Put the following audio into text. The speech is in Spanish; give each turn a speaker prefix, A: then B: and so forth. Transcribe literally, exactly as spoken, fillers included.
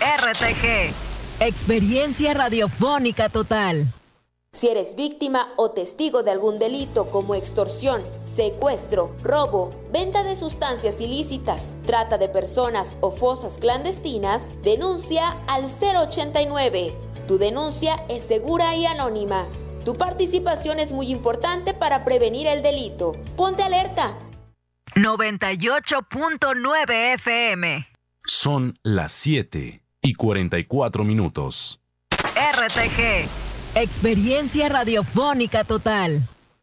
A: R T G. Experiencia radiofónica total.
B: Si eres víctima o testigo de algún delito como extorsión, secuestro, robo, venta de sustancias ilícitas, trata de personas o fosas clandestinas, denuncia al cero ochenta y nueve. Tu denuncia es segura y anónima. Tu participación es muy importante para prevenir el delito. Ponte alerta.
A: noventa y ocho punto nueve F M.
C: Son las siete y cuarenta y cuatro minutos.
A: R T G. Experiencia radiofónica total.